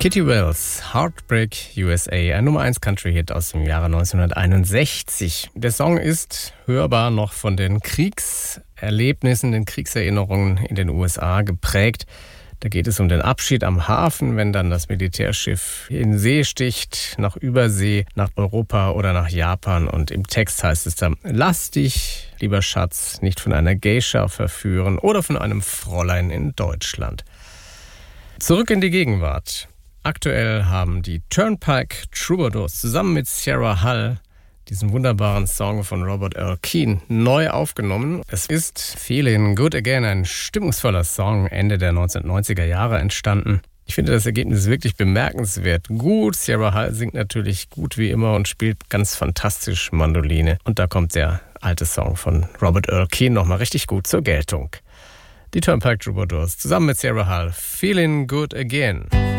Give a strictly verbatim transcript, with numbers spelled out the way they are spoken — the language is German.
Kitty Wells, Heartbreak U S A, ein Nummer eins Country-Hit aus dem Jahre neunzehnhunderteinundsechzig. Der Song ist hörbar noch von den Kriegserlebnissen, den Kriegserinnerungen in den U S A geprägt. Da geht es um den Abschied am Hafen, wenn dann das Militärschiff in See sticht, nach Übersee, nach Europa oder nach Japan. Und im Text heißt es dann: Lass dich, lieber Schatz, nicht von einer Geisha verführen oder von einem Fräulein in Deutschland. Zurück in die Gegenwart. Aktuell haben die Turnpike Troubadours zusammen mit Sierra Hull diesen wunderbaren Song von Robert Earl Keen neu aufgenommen. Es ist Feeling Good Again, ein stimmungsvoller Song, Ende der neunzehnhundertneunziger Jahre entstanden. Ich finde das Ergebnis wirklich bemerkenswert gut. Sierra Hull singt natürlich gut wie immer und spielt ganz fantastisch Mandoline. Und da kommt der alte Song von Robert Earl Keen nochmal richtig gut zur Geltung. Die Turnpike Troubadours zusammen mit Sierra Hull, Feeling Good Again.